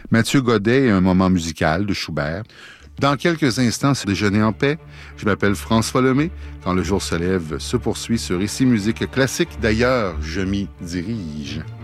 Mathieu Godet et un moment musical de Schubert. Dans quelques instants, c'est Déjeuner en paix. Je m'appelle François Lemay. Quand le jour se lève, se poursuit ce récit musique classique. D'ailleurs, je m'y dirige.